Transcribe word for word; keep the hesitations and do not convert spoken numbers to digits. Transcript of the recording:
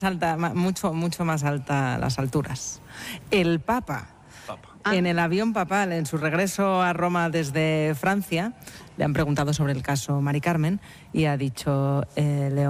alta, mucho, mucho más alta las alturas. El Papa, Papa. Ah. en el avión papal, en su regreso a Roma desde Francia, le han preguntado sobre el caso Mari Carmen y ha dicho, eh, León,